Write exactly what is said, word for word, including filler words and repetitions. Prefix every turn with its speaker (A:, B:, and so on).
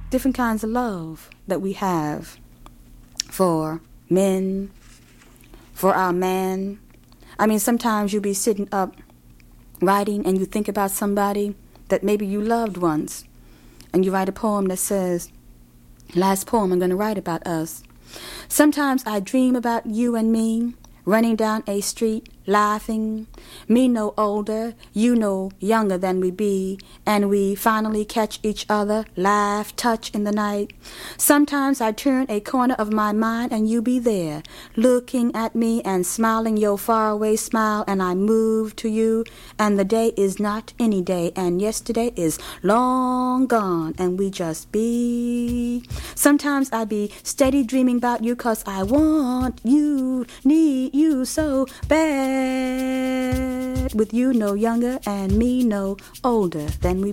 A: different kinds of love that we have for men, for our man. I mean, sometimes you'll be sitting up writing and you think about somebody that maybe you loved once, and you write a poem that says, last poem I'm going to write about us. Sometimes I dream about you and me, running down a street, laughing, me no older, you no younger than we be, and we finally catch each other, laugh, touch in the night. Sometimes I turn a corner of my mind and you be there, looking at me and smiling your faraway smile, and I move to you, and the day is not any day, and yesterday is long gone, and we just be. Sometimes I be steady dreaming about you, 'cause I want you, need you so bad. With you no younger and me no older than we